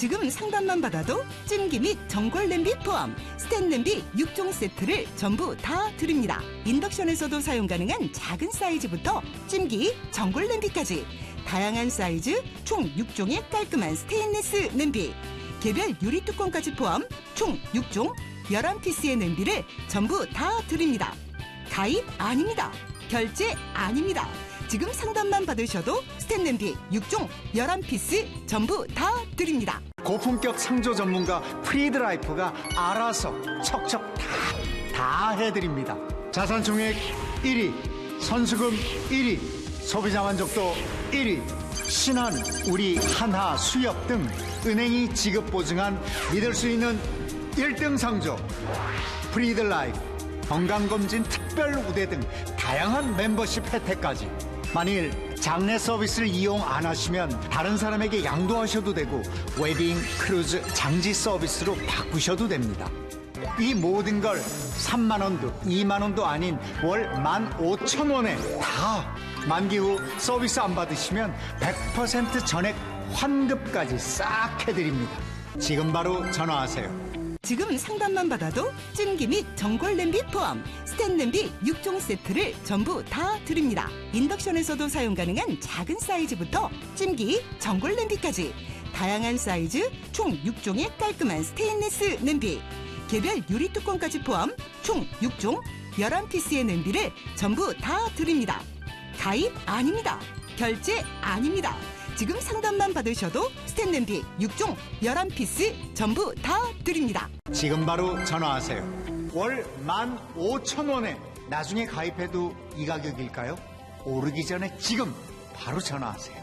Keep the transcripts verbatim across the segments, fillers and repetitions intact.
지금 상담만 받아도 찜기 및 전골 냄비 포함 스텐 냄비 육 종 세트를 전부 다 드립니다. 인덕션에서도 사용 가능한 작은 사이즈부터 찜기, 전골 냄비까지 다양한 사이즈 총 육 종의 깔끔한 스테인리스 냄비, 개별 유리 뚜껑까지 포함 총 육 종 열한 피스의 냄비를 전부 다 드립니다. 가입 아닙니다. 결제 아닙니다. 지금 상담만 받으셔도 스텐 냄비 육 종 열한 피스 전부 다 드립니다. 고품격 상조 전문가 프리드라이프가 알아서 척척 다, 다 해드립니다. 자산총액 일 위, 선수금 일 위, 소비자 만족도 일 위, 신한, 우리, 한화, 수협 등 은행이 지급 보증한 믿을 수 있는 일 등 상조 프리드라이프, 건강검진 특별 우대 등 다양한 멤버십 혜택까지. 만일 장례 서비스를 이용 안 하시면 다른 사람에게 양도하셔도 되고 웨딩, 크루즈, 장지 서비스로 바꾸셔도 됩니다. 이 모든 걸 삼만 원도 이만 원도 아닌 월 만 오천 원에 다 만기 후 서비스 안 받으시면 백 퍼센트 전액 환급까지 싹 해드립니다. 지금 바로 전화하세요. 지금 상담만 받아도 찜기 및 전골 냄비 포함 스텐 냄비 육 종 세트를 전부 다 드립니다. 인덕션에서도 사용 가능한 작은 사이즈부터 찜기, 전골 냄비까지 다양한 사이즈 총 육 종의 깔끔한 스테인리스 냄비, 개별 유리 뚜껑까지 포함 총 육 종 열한 피스의 냄비를 전부 다 드립니다. 가입 아닙니다. 결제 아닙니다. 지금 상담만 받으셔도 스텐 냄비 육 종 열한 피스 전부 다 드립니다. 지금 바로 전화하세요. 월 만 오천 원에 나중에 가입해도 이 가격일까요? 오르기 전에 지금 바로 전화하세요.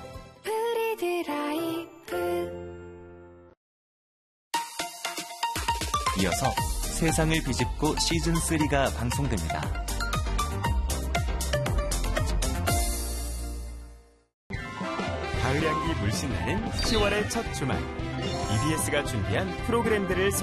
이어서 세상을 비집고 시즌삼가 방송됩니다. 가을 향기 물씬 나는 시월의 첫 주말, 이비에스가 준비한 프로그램들을